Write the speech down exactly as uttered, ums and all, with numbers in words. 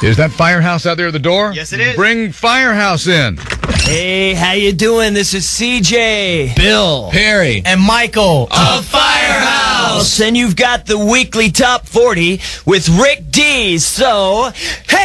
Is that Firehouse out there at the door? Yes, it is. Bring Firehouse in. Hey, how you doing? This is C J, Bill, Perry, and Michael of Firehouse. And you've got the weekly top forty with Rick D. So, hey!